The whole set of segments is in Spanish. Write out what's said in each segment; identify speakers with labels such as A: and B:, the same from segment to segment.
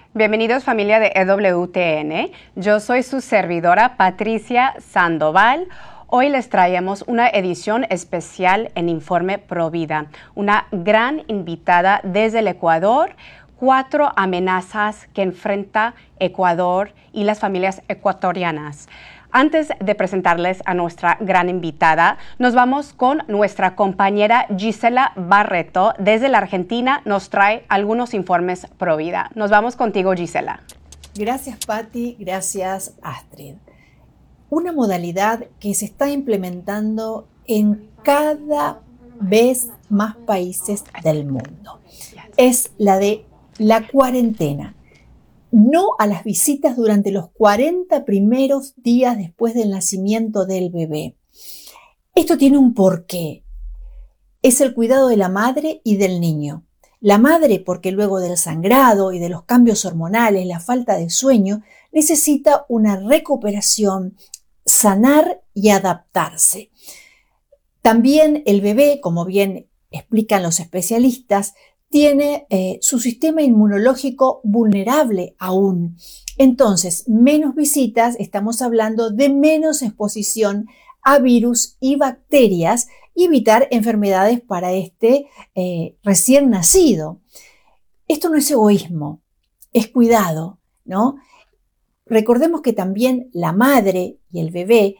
A: Bienvenidos familia de EWTN. Yo soy su servidora Patricia Sandoval. Hoy les traemos una edición especial en Informe Provida. Una gran invitada desde el Ecuador. 4 amenazas que enfrenta Ecuador y las familias ecuatorianas. Antes de presentarles a nuestra gran invitada, nos vamos con nuestra compañera Gisela Barreto. Desde la Argentina nos trae algunos informes Provida. Nos vamos contigo, Gisela.
B: Gracias, Patti. Gracias, Astrid. Una modalidad que se está implementando en cada vez más países del mundo es la de la cuarentena. No a las visitas durante los 40 primeros días después del nacimiento del bebé. Esto tiene un porqué. Es el cuidado de la madre y del niño. La madre, porque luego del sangrado y de los cambios hormonales, la falta de sueño, necesita una recuperación, sanar y adaptarse. También el bebé, como bien explican los especialistas, tiene su sistema inmunológico vulnerable aún. Entonces, menos visitas, estamos hablando de menos exposición a virus y bacterias y evitar enfermedades para este recién nacido. Esto no es egoísmo, es cuidado, ¿no? Recordemos que también la madre y el bebé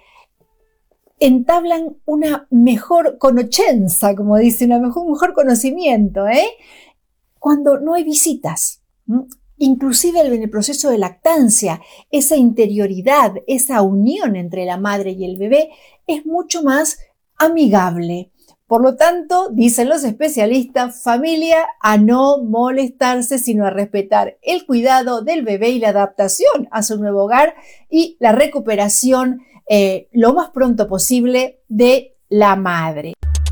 B: entablan una mejor conoscenza, como dicen, un mejor conocimiento, cuando no hay visitas. Inclusive en el proceso de lactancia, esa interioridad, esa unión entre la madre y el bebé es mucho más amigable. Por lo tanto, dicen los especialistas, familia, a no molestarse, sino a respetar el cuidado del bebé y la adaptación a su nuevo hogar y la recuperación lo más pronto posible de la madre.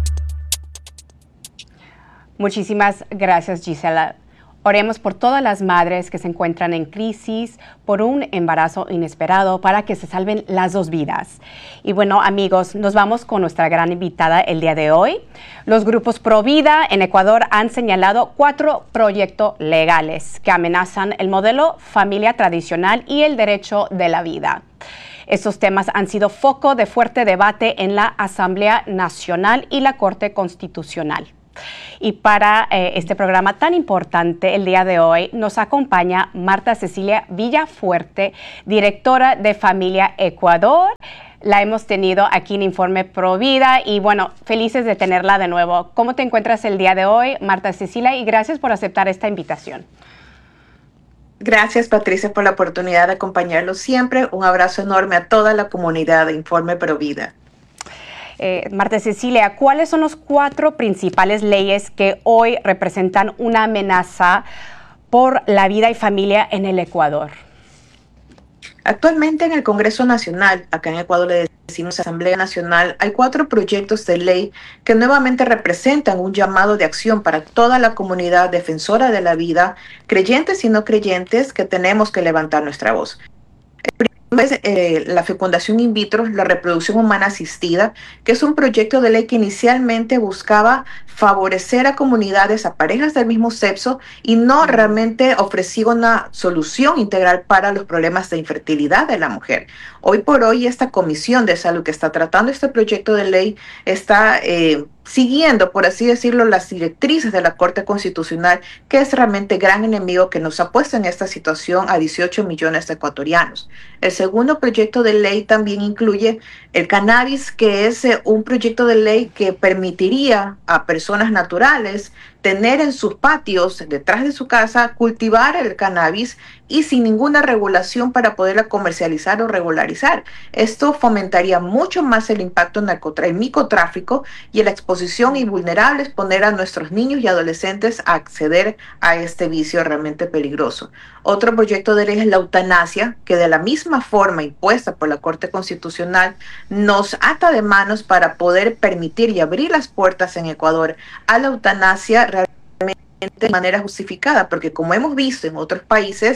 A: Muchísimas gracias, Gisela. Oremos por todas las madres que se encuentran en crisis por un embarazo inesperado para que se salven las 2 vidas. Y bueno, amigos, nos vamos con nuestra gran invitada el día de hoy. Los grupos Provida en Ecuador han señalado 4 proyectos legales que amenazan el modelo familia tradicional y el derecho de la vida. Estos temas han sido foco de fuerte debate en la Asamblea Nacional y la Corte Constitucional. Y para este programa tan importante el día de hoy nos acompaña Marta Cecilia Villafuerte, directora de Familia Ecuador. La hemos tenido aquí en Informe Provida y bueno, felices de tenerla de nuevo. ¿Cómo te encuentras el día de hoy, Marta Cecilia? Y gracias por aceptar esta invitación.
C: Gracias, Patricia, por la oportunidad de acompañarlos siempre. Un abrazo enorme a toda la comunidad de Informe Provida.
A: Marta Cecilia, ¿cuáles son los 4 principales leyes que hoy representan una amenaza por la vida y familia en el Ecuador?
C: Actualmente en el Congreso Nacional, acá en Ecuador le decimos Asamblea Nacional, hay 4 proyectos de ley que nuevamente representan un llamado de acción para toda la comunidad defensora de la vida, creyentes y no creyentes, que tenemos que levantar nuestra voz. La fecundación in vitro, la reproducción humana asistida, que es un proyecto de ley que inicialmente buscaba favorecer a comunidades, a parejas del mismo sexo y no realmente ofrecía una solución integral para los problemas de infertilidad de la mujer. Hoy por hoy esta Comisión de Salud que está tratando este proyecto de ley está siguiendo, por así decirlo, las directrices de la Corte Constitucional, que es realmente gran enemigo que nos ha puesto en esta situación a 18 millones de ecuatorianos. El segundo proyecto de ley también incluye el cannabis, que es un proyecto de ley que permitiría a personas naturales tener en sus patios, detrás de su casa, cultivar el cannabis y sin ninguna regulación para poderla comercializar o regularizar. Esto fomentaría mucho más el impacto el microtráfico y la exposición y vulnerables, poner a nuestros niños y adolescentes a acceder a este vicio realmente peligroso. Otro proyecto de ley es la eutanasia, que de la misma forma impuesta por la Corte Constitucional nos ata de manos para poder permitir y abrir las puertas en Ecuador a la eutanasia realmente de manera justificada, porque como hemos visto en otros países,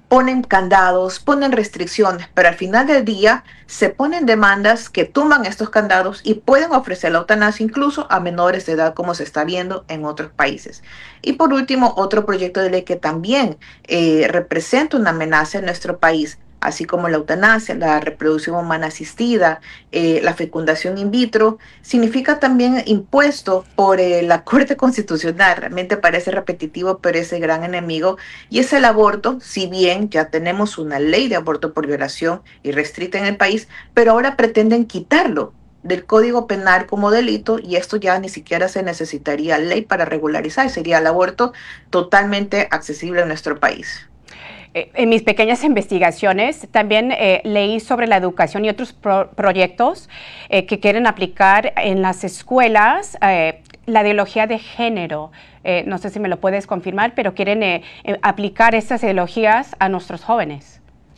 C: ponen candados, ponen restricciones, pero al final del día se ponen demandas que tumban estos candados y pueden ofrecer la eutanasia incluso a menores de edad, como se está viendo en otros países. Y por último, otro proyecto de ley que también representa una amenaza en nuestro país, así como la eutanasia, la reproducción humana asistida, la fecundación in vitro, significa también impuesto por la Corte Constitucional. Realmente parece repetitivo, pero es el gran enemigo. Y es el aborto, si bien ya tenemos una ley de aborto por violación y restricta en el país, pero ahora pretenden quitarlo del Código Penal como delito, y esto ya ni siquiera se necesitaría ley para regularizar, sería el aborto totalmente accesible en nuestro país.
A: En mis pequeñas investigaciones también leí sobre la educación y otros proyectos que quieren aplicar en las escuelas la ideología de género. No sé si me lo puedes confirmar, pero quieren aplicar estas ideologías a nuestros jóvenes.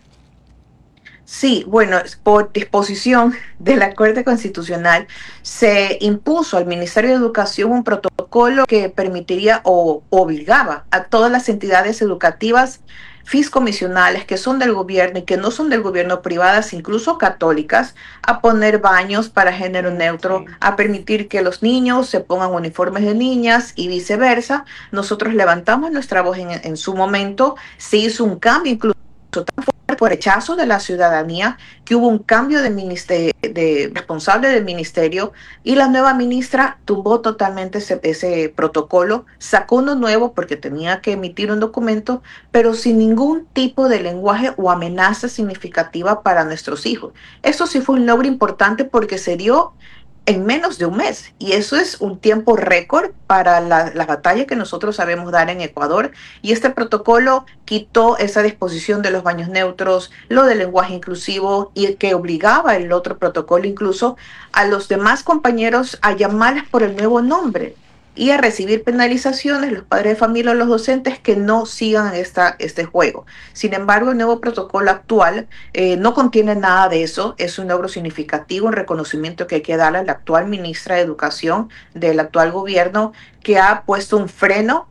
C: Sí, bueno, por disposición de la Corte Constitucional se impuso al Ministerio de Educación un protocolo que permitiría o obligaba a todas las entidades educativas fiscomisionales que son del gobierno y que no son del gobierno, privadas, incluso católicas, a poner baños para género neutro, a permitir que los niños se pongan uniformes de niñas y viceversa. Nosotros levantamos nuestra voz en su momento, se hizo un cambio incluso tan fuerte por rechazo de la ciudadanía, que hubo un cambio de responsable del ministerio, y la nueva ministra tumbó totalmente ese protocolo, sacó uno nuevo porque tenía que emitir un documento, pero sin ningún tipo de lenguaje o amenaza significativa para nuestros hijos. Eso sí fue un logro importante porque se dio en menos de un mes, y eso es un tiempo récord para la batalla que nosotros sabemos dar en Ecuador. Y este protocolo quitó esa disposición de los baños neutros, lo del lenguaje inclusivo, y que obligaba el otro protocolo incluso a los demás compañeros a llamarles por el nuevo nombre y a recibir penalizaciones los padres de familia o los docentes que no sigan este juego. Sin embargo, el nuevo protocolo actual no contiene nada de eso. Es un logro significativo, un reconocimiento que hay que darle a la actual ministra de Educación del actual gobierno, que ha puesto un freno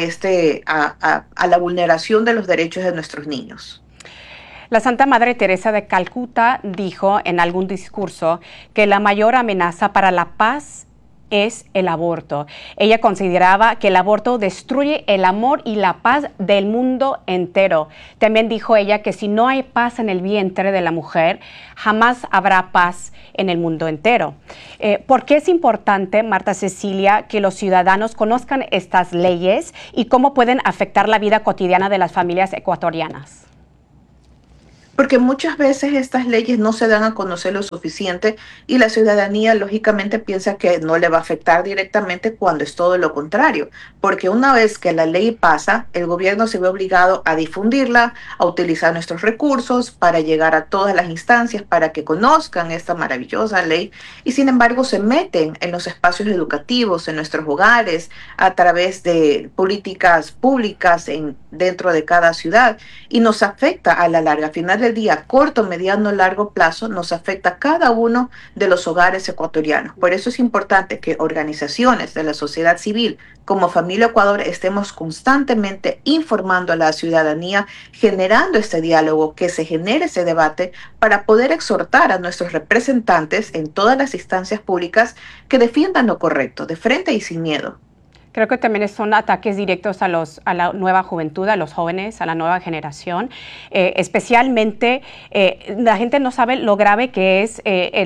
C: a la vulneración de los derechos de nuestros niños.
A: La Santa Madre Teresa de Calcuta dijo en algún discurso que la mayor amenaza para la paz es el aborto. Ella consideraba que el aborto destruye el amor y la paz del mundo entero. También dijo ella que si no hay paz en el vientre de la mujer, jamás habrá paz en el mundo entero. ¿Por qué es importante, Marta Cecilia, que los ciudadanos conozcan estas leyes y cómo pueden afectar la vida cotidiana de las familias ecuatorianas?
C: Porque muchas veces estas leyes no se dan a conocer lo suficiente y la ciudadanía lógicamente piensa que no le va a afectar directamente, cuando es todo lo contrario. Porque una vez que la ley pasa, el gobierno se ve obligado a difundirla, a utilizar nuestros recursos para llegar a todas las instancias para que conozcan esta maravillosa ley, y sin embargo se meten en los espacios educativos, en nuestros hogares, a través de políticas públicas dentro de cada ciudad, y nos afecta a la larga. Al final del día, corto, mediano, largo plazo, nos afecta a cada uno de los hogares ecuatorianos. Por eso es importante que organizaciones de la sociedad civil como Familia Ecuador estemos constantemente informando a la ciudadanía, generando este diálogo, que se genere ese debate para poder exhortar a nuestros representantes en todas las instancias públicas que defiendan lo correcto, de frente y sin miedo.
A: Creo que también son ataques directos a la nueva juventud, a los jóvenes, a la nueva generación. Especialmente, la gente no sabe lo grave que es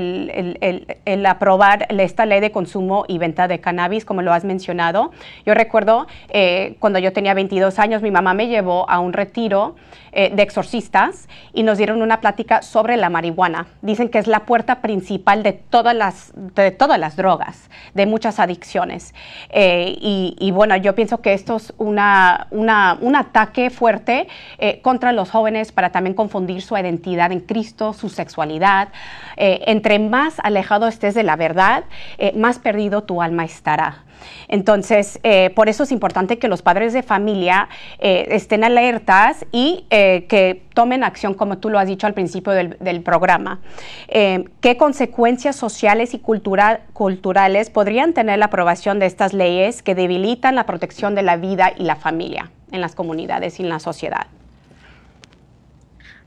A: el aprobar esta ley de consumo y venta de cannabis, como lo has mencionado. Yo recuerdo cuando yo tenía 22 años, mi mamá me llevó a un retiro de exorcistas y nos dieron una plática sobre la marihuana. Dicen que es la puerta principal de todas las drogas, de muchas adicciones. Y bueno, yo pienso que esto es un ataque fuerte contra los jóvenes, para también confundir su identidad en Cristo, su sexualidad. Entre más alejado estés de la verdad, más perdido tu alma estará. Entonces, por eso es importante que los padres de familia estén alertas y que tomen acción, como tú lo has dicho al principio del programa. ¿Qué consecuencias sociales y culturales podrían tener la aprobación de estas leyes que debilitan la protección de la vida y la familia en las comunidades y en la sociedad?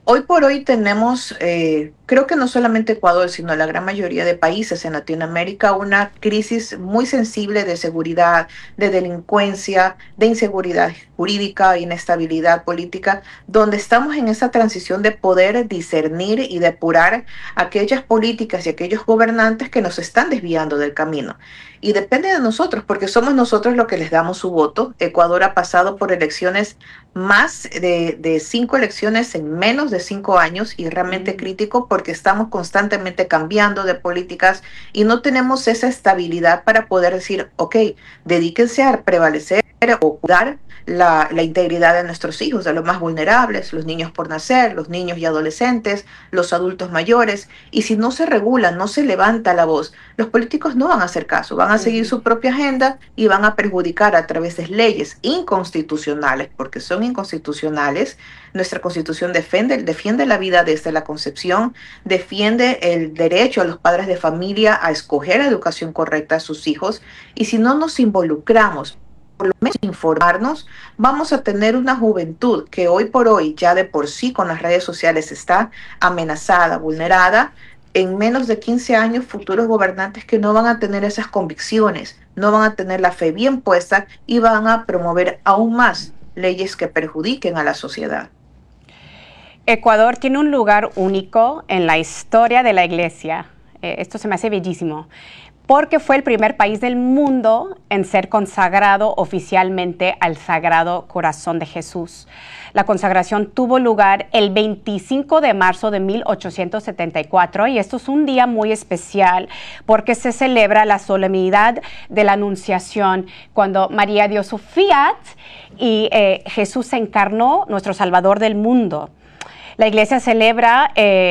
C: Hoy por hoy tenemos, creo que no solamente Ecuador, sino la gran mayoría de países en Latinoamérica, una crisis muy sensible de seguridad, de delincuencia, de inseguridad jurídica, inestabilidad política, donde estamos en esa transición de poder discernir y depurar aquellas políticas y aquellos gobernantes que nos están desviando del camino. Y depende de nosotros, porque somos nosotros los que les damos su voto. Ecuador ha pasado por elecciones, más de 5 elecciones en menos de 5 años, y realmente crítico porque estamos constantemente cambiando de políticas y no tenemos esa estabilidad para poder decir, ok, dedíquense a prevalecer o cuidar la integridad de nuestros hijos, de los más vulnerables, los niños por nacer, los niños y adolescentes, los adultos mayores. Y si no se regula, no se levanta la voz, los políticos no van a hacer caso, van a seguir su propia agenda y van a perjudicar a través de leyes inconstitucionales, porque son inconstitucionales. Nuestra Constitución defiende la vida desde la concepción, defiende el derecho a los padres de familia a escoger la educación correcta a sus hijos, y si no nos involucramos, por lo menos informarnos, vamos a tener una juventud que hoy por hoy ya de por sí con las redes sociales está amenazada, vulnerada. En menos de 15 años, futuros gobernantes que no van a tener esas convicciones, no van a tener la fe bien puesta y van a promover aún más leyes que perjudiquen a la sociedad.
A: Ecuador tiene un lugar único en la historia de la Iglesia. Esto se me hace bellísimo, porque fue el primer país del mundo en ser consagrado oficialmente al Sagrado Corazón de Jesús. La consagración tuvo lugar el 25 de marzo de 1874, y esto es un día muy especial porque se celebra la solemnidad de la Anunciación, cuando María dio su fiat y Jesús se encarnó, nuestro Salvador del mundo. La iglesia celebra,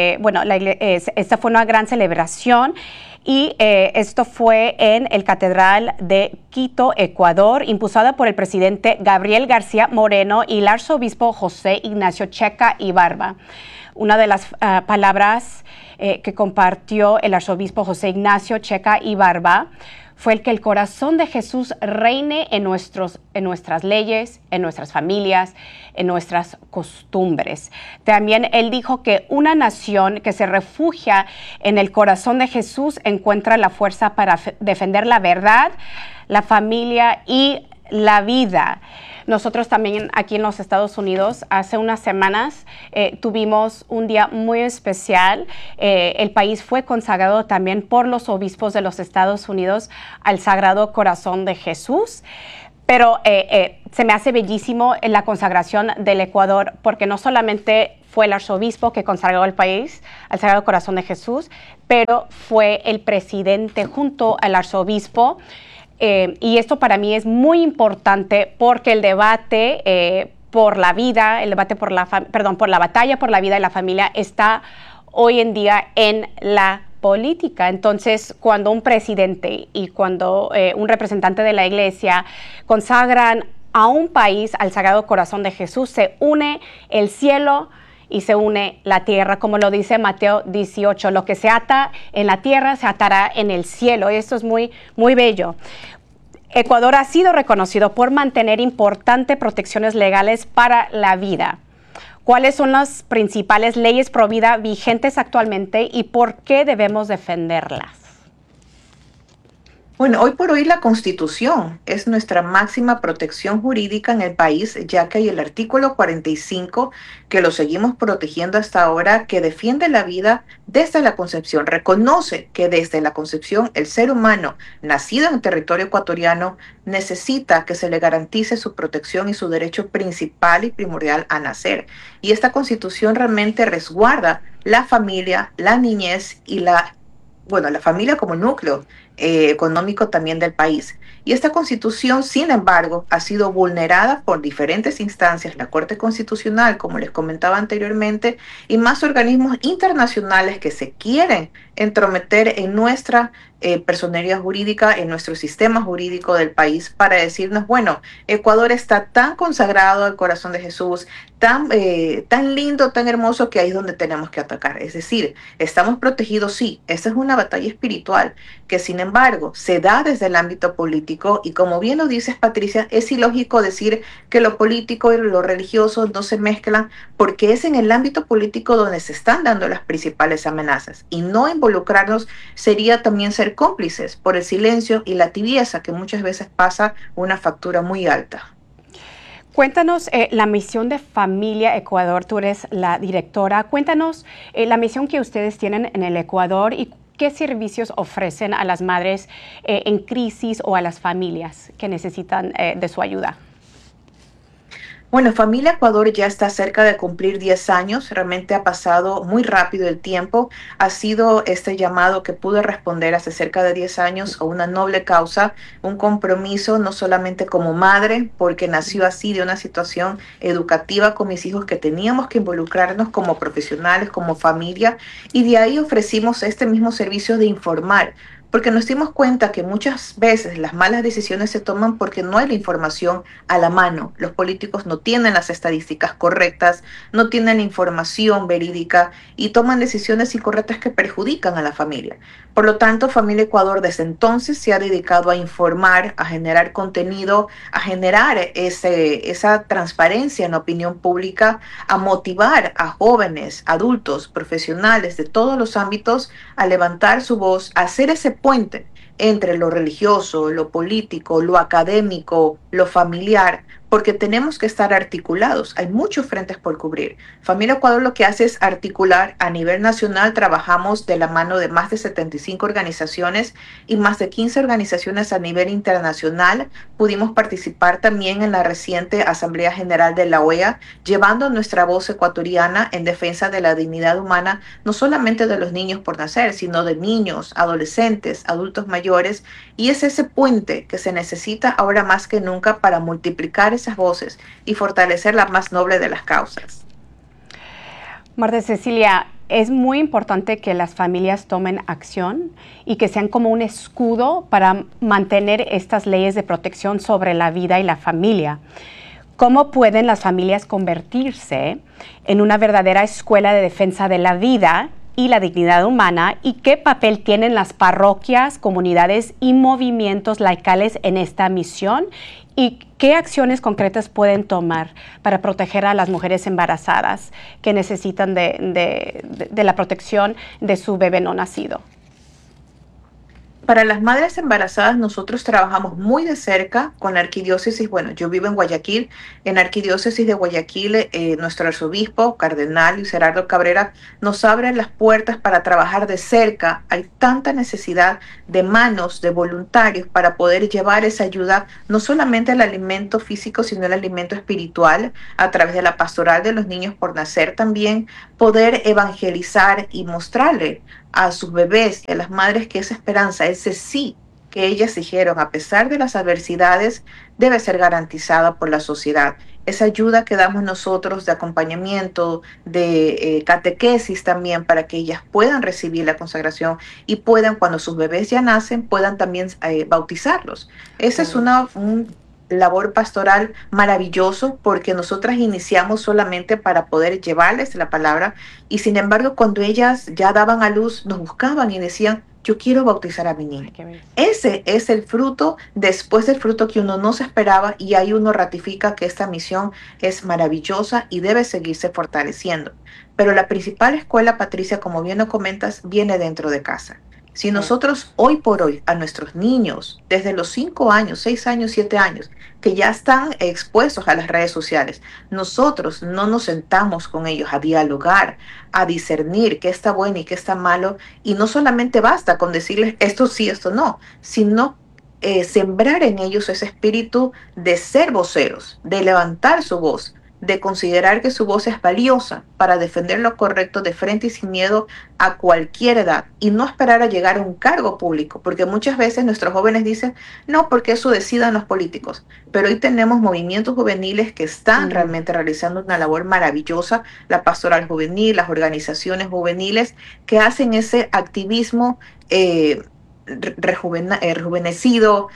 A: esta fue una gran celebración, y esto fue en el Catedral de Quito, Ecuador, impulsada por el presidente Gabriel García Moreno y el arzobispo José Ignacio Checa y Barba. Una de las palabras que compartió el arzobispo José Ignacio Checa y Barba fue el que el corazón de Jesús reine en nuestras leyes, en nuestras familias, en nuestras costumbres. También él dijo que una nación que se refugia en el corazón de Jesús encuentra la fuerza para defender la verdad, la familia y la vida. Nosotros también aquí en los Estados Unidos, hace unas semanas, tuvimos un día muy especial. El país fue consagrado también por los obispos de los Estados Unidos al Sagrado Corazón de Jesús. Pero se me hace bellísimo la consagración del Ecuador, porque no solamente fue el arzobispo que consagró el país al Sagrado Corazón de Jesús, pero fue el presidente junto al arzobispo. Y esto para mí es muy importante porque el debate por la vida, por la batalla por la vida y la familia está hoy en día en la política. Entonces, cuando un presidente y cuando un representante de la iglesia consagran a un país al Sagrado Corazón de Jesús, se une el cielo y se une la tierra, como lo dice Mateo 18, lo que se ata en la tierra se atará en el cielo. Y esto es muy, muy bello. Ecuador ha sido reconocido por mantener importantes protecciones legales para la vida. ¿Cuáles son las principales leyes pro vida vigentes actualmente y por qué debemos defenderlas?
C: Bueno, hoy por hoy la Constitución es nuestra máxima protección jurídica en el país, ya que hay el artículo 45, que lo seguimos protegiendo hasta ahora, que defiende la vida desde la concepción. Reconoce que desde la concepción el ser humano nacido en el territorio ecuatoriano necesita que se le garantice su protección y su derecho principal y primordial a nacer. Y esta Constitución realmente resguarda la familia, la niñez y la familia como núcleo económico también del país. Y esta Constitución, sin embargo, ha sido vulnerada por diferentes instancias, la Corte Constitucional, como les comentaba anteriormente, y más organismos internacionales que se quieren entrometer en nuestra personería jurídica, en nuestro sistema jurídico del país, para decirnos, bueno, Ecuador está tan consagrado al corazón de Jesús, tan lindo, tan hermoso, que ahí es donde tenemos que atacar. Es decir, estamos protegidos, sí, esta es una batalla espiritual, que sin embargo, se da desde el ámbito político y como bien lo dices, Patricia, es ilógico decir que lo político y lo religioso no se mezclan porque es en el ámbito político donde se están dando las principales amenazas y no involucrarnos sería también ser cómplices por el silencio y la tibieza que muchas veces pasa una factura muy alta.
A: Cuéntanos la misión de Familia Ecuador, tú eres la directora. Cuéntanos la misión que ustedes tienen en el Ecuador y qué servicios ofrecen a las madres en crisis o a las familias que necesitan de su ayuda.
C: Bueno, Familia Ecuador ya está cerca de cumplir 10 años, realmente ha pasado muy rápido el tiempo, ha sido este llamado que pude responder hace cerca de 10 años a una noble causa, un compromiso no solamente como madre, porque nació así de una situación educativa con mis hijos que teníamos que involucrarnos como profesionales, como familia, y de ahí ofrecimos este mismo servicio de informar. Porque nos dimos cuenta que muchas veces las malas decisiones se toman porque no hay la información a la mano. Los políticos no tienen las estadísticas correctas, no tienen la información verídica y toman decisiones incorrectas que perjudican a la familia. Por lo tanto, Familia Ecuador desde entonces se ha dedicado a informar, a generar contenido, a generar esa transparencia en la opinión pública, a motivar a jóvenes, adultos, profesionales de todos los ámbitos a levantar su voz, a hacer ese puente entre lo religioso, lo político, lo académico, lo familiar, porque tenemos que estar articulados. Hay muchos frentes por cubrir. Familia Ecuador lo que hace es articular a nivel nacional. Trabajamos de la mano de más de 75 organizaciones y más de 15 organizaciones a nivel internacional. Pudimos participar también en la reciente Asamblea General de la OEA, llevando nuestra voz ecuatoriana en defensa de la dignidad humana, no solamente de los niños por nacer, sino de niños, adolescentes, adultos mayores. Y es ese puente que se necesita ahora más que nunca para multiplicar esas voces y fortalecer la más noble de las causas.
A: Marta Cecilia, es muy importante que las familias tomen acción y que sean como un escudo para mantener estas leyes de protección sobre la vida y la familia. ¿Cómo pueden las familias convertirse en una verdadera escuela de defensa de la vida y la dignidad humana? ¿Y qué papel tienen las parroquias, comunidades y movimientos laicales en esta misión? ¿Y qué acciones concretas pueden tomar para proteger a las mujeres embarazadas que necesitan de la protección de su bebé no nacido?
C: Para las madres embarazadas, nosotros trabajamos muy de cerca con la arquidiócesis. Bueno, yo vivo en Guayaquil. En la arquidiócesis de Guayaquil, nuestro arzobispo, cardenal Luis Gerardo Cabrera, nos abre las puertas para trabajar de cerca. Hay tanta necesidad de manos, de voluntarios para poder llevar esa ayuda, no solamente el alimento físico, sino el alimento espiritual, a través de la pastoral de los niños por nacer también, poder evangelizar y mostrarle a sus bebés y a las madres que esa esperanza, ese sí que ellas dijeron, a pesar de las adversidades, debe ser garantizada por la sociedad. Esa ayuda que damos nosotros de acompañamiento, de catequesis también, para que ellas puedan recibir la consagración y puedan, cuando sus bebés ya nacen, puedan también bautizarlos. Esa es un labor pastoral maravilloso porque nosotras iniciamos solamente para poder llevarles la palabra y sin embargo cuando ellas ya daban a luz nos buscaban y decían yo quiero bautizar a mi niño. Ese es el fruto, después del fruto que uno no se esperaba y ahí uno ratifica que esta misión es maravillosa y debe seguirse fortaleciendo. Pero la principal escuela, Patricia, como bien lo comentas, viene dentro de casa. Si nosotros hoy por hoy a nuestros niños, desde los 5 años, 6 años, 7 años, que ya están expuestos a las redes sociales, nosotros no nos sentamos con ellos a dialogar, a discernir qué está bueno y qué está malo, y no solamente basta con decirles esto sí, esto no, sino sembrar en ellos ese espíritu de ser voceros, de levantar su voz, de considerar que su voz es valiosa para defender lo correcto de frente y sin miedo a cualquier edad y no esperar a llegar a un cargo público, porque muchas veces nuestros jóvenes dicen, no, porque eso decidan los políticos, pero hoy tenemos movimientos juveniles que están realmente realizando una labor maravillosa, la pastoral juvenil, las organizaciones juveniles que hacen ese activismo rejuvenecido,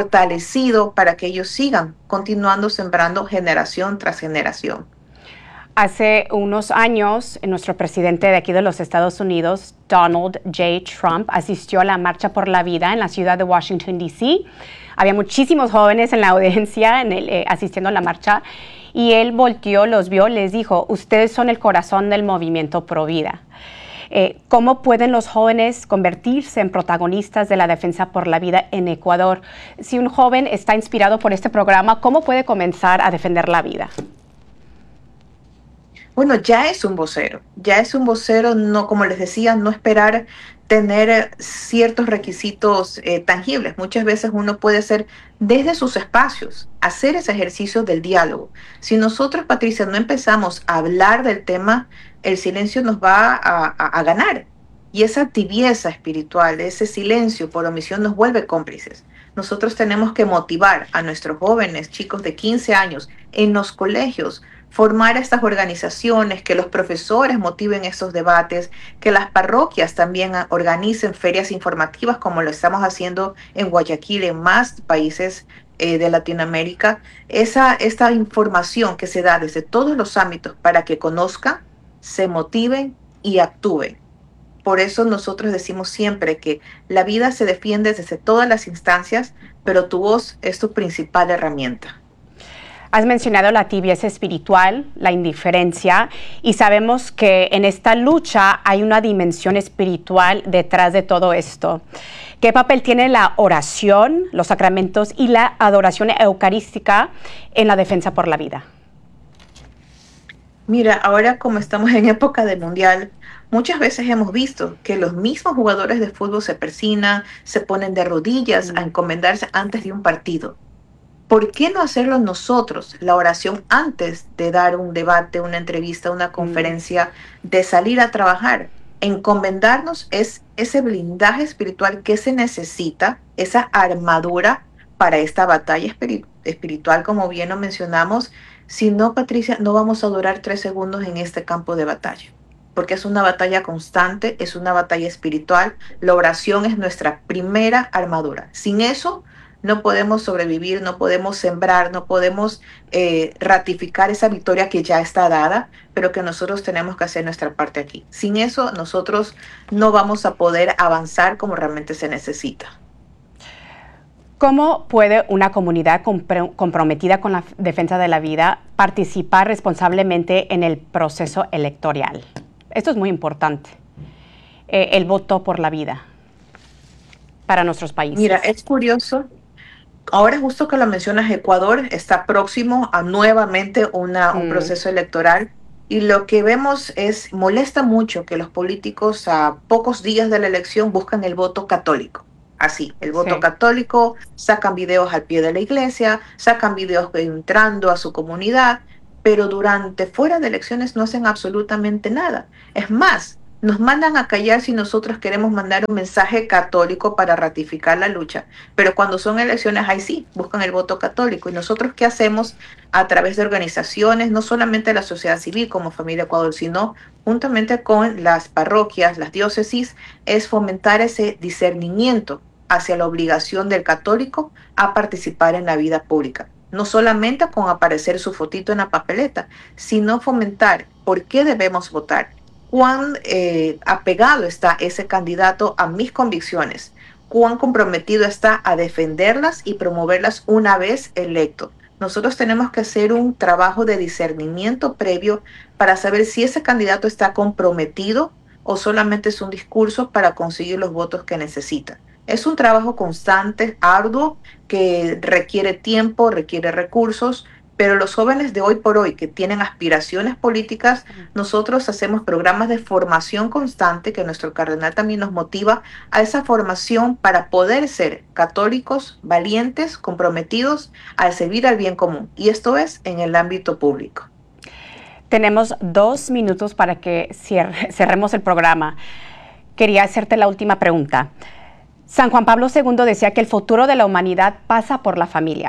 C: fortalecido para que ellos sigan continuando sembrando generación tras generación.
A: Hace unos años, nuestro presidente de aquí de los Estados Unidos, Donald J. Trump, asistió a la Marcha por la Vida en la ciudad de Washington, D.C. Había muchísimos jóvenes en la audiencia asistiendo a la marcha y él volteó, los vio, les dijo, ustedes son el corazón del movimiento Pro Vida. ¿Cómo pueden los jóvenes convertirse en protagonistas de la defensa por la vida en Ecuador? Si un joven está inspirado por este programa, ¿cómo puede comenzar a defender la vida?
C: Bueno, ya es un vocero, no, como les decía, no esperar tener ciertos requisitos tangibles. Muchas veces uno puede hacer desde sus espacios, hacer ese ejercicio del diálogo. Si nosotros, Patricia, no empezamos a hablar del tema, el silencio nos va a ganar. Y esa tibieza espiritual, ese silencio por omisión nos vuelve cómplices. Nosotros tenemos que motivar a nuestros jóvenes, chicos de 15 años, en los colegios, formar estas organizaciones, que los profesores motiven estos debates, que las parroquias también organicen ferias informativas como lo estamos haciendo en Guayaquil, en más países de Latinoamérica. Esta información que se da desde todos los ámbitos para que conozcan, se motiven y actúen. Por eso nosotros decimos siempre que la vida se defiende desde todas las instancias, pero tu voz es tu principal herramienta.
A: Has mencionado la tibieza espiritual, la indiferencia, y sabemos que en esta lucha hay una dimensión espiritual detrás de todo esto. ¿Qué papel tiene la oración, los sacramentos y la adoración eucarística en la defensa por la vida?
C: Mira, ahora como estamos en época de mundial, muchas veces hemos visto que los mismos jugadores de fútbol se persignan, se ponen de rodillas a encomendarse antes de un partido. ¿Por qué no hacerlo nosotros, la oración antes de dar un debate, una entrevista, una conferencia, de salir a trabajar? Encomendarnos es ese blindaje espiritual que se necesita, esa armadura para esta batalla espiritual, como bien lo mencionamos. Si no, Patricia, no vamos a durar 3 segundos en este campo de batalla, porque es una batalla constante, es una batalla espiritual. La oración es nuestra primera armadura. Sin eso, no podemos sobrevivir, no podemos sembrar, no podemos ratificar esa victoria que ya está dada, pero que nosotros tenemos que hacer nuestra parte aquí. Sin eso, nosotros no vamos a poder avanzar como realmente se necesita.
A: ¿Cómo puede una comunidad comprometida con la defensa de la vida participar responsablemente en el proceso electoral? Esto es muy importante, el voto por la vida para nuestros países.
C: Mira, es curioso. Ahora, justo que lo mencionas, Ecuador está próximo a nuevamente un proceso electoral, y lo que vemos molesta mucho que los políticos a pocos días de la elección buscan el voto católico. Así, el voto católico, sacan videos al pie de la iglesia, sacan videos entrando a su comunidad, pero fuera de elecciones no hacen absolutamente nada. Es más, nos mandan a callar si nosotros queremos mandar un mensaje católico para ratificar la lucha, pero cuando son elecciones, ahí sí, buscan el voto católico. ¿Y nosotros qué hacemos a través de organizaciones, no solamente de la sociedad civil como Familia Ecuador, sino juntamente con las parroquias, las diócesis, es fomentar ese discernimiento hacia la obligación del católico a participar en la vida pública? No solamente con aparecer su fotito en la papeleta, sino fomentar por qué debemos votar, cuán apegado está ese candidato a mis convicciones, cuán comprometido está a defenderlas y promoverlas una vez electo. Nosotros tenemos que hacer un trabajo de discernimiento previo para saber si ese candidato está comprometido o solamente es un discurso para conseguir los votos que necesita. Es un trabajo constante, arduo, que requiere tiempo, requiere recursos, pero los jóvenes de hoy por hoy que tienen aspiraciones políticas, nosotros hacemos programas de formación constante, que nuestro cardenal también nos motiva a esa formación para poder ser católicos, valientes, comprometidos al servir al bien común. Y esto es en el ámbito público.
A: Tenemos 2 minutos para que cerremos el programa. Quería hacerte la última pregunta. San Juan Pablo II decía que el futuro de la humanidad pasa por la familia.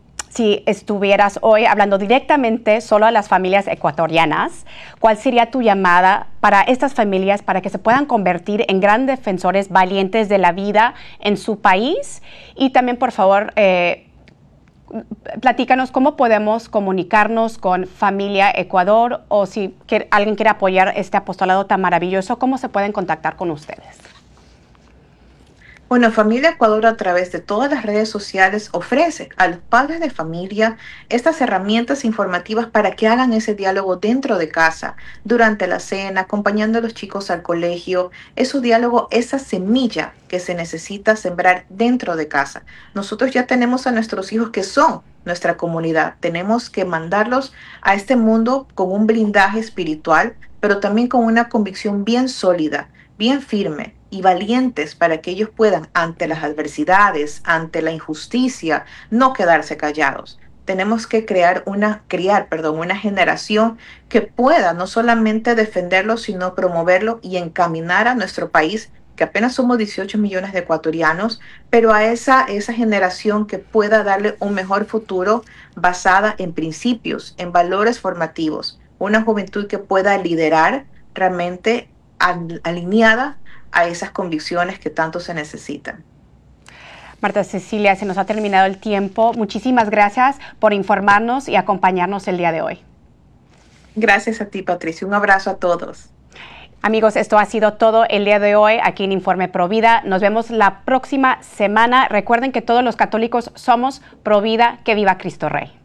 A: Si estuvieras hoy hablando directamente solo a las familias ecuatorianas, ¿cuál sería tu llamada para estas familias para que se puedan convertir en grandes defensores valientes de la vida en su país? Y también, por favor, platícanos cómo podemos comunicarnos con Familia Ecuador, o si alguien quiere apoyar este apostolado tan maravilloso, ¿cómo se pueden contactar con ustedes?
C: Bueno, Familia Ecuador a través de todas las redes sociales ofrece a los padres de familia estas herramientas informativas para que hagan ese diálogo dentro de casa, durante la cena, acompañando a los chicos al colegio. Es su diálogo, esa semilla que se necesita sembrar dentro de casa. Nosotros ya tenemos a nuestros hijos que son nuestra comunidad. Tenemos que mandarlos a este mundo con un blindaje espiritual, pero también con una convicción bien sólida, bien firme y valientes para que ellos puedan, ante las adversidades, ante la injusticia, no quedarse callados. Tenemos que criar una generación que pueda no solamente defenderlo, sino promoverlo y encaminar a nuestro país, que apenas somos 18 millones de ecuatorianos, pero a esa generación que pueda darle un mejor futuro basada en principios, en valores formativos. Una juventud que pueda liderar realmente alineada a esas convicciones que tanto se necesitan.
A: Marta Cecilia, se nos ha terminado el tiempo. Muchísimas gracias por informarnos y acompañarnos el día de hoy.
C: Gracias a ti, Patricia. Un abrazo a todos.
A: Amigos, esto ha sido todo el día de hoy aquí en Informe Provida. Nos vemos la próxima semana. Recuerden que todos los católicos somos Provida. Que viva Cristo Rey.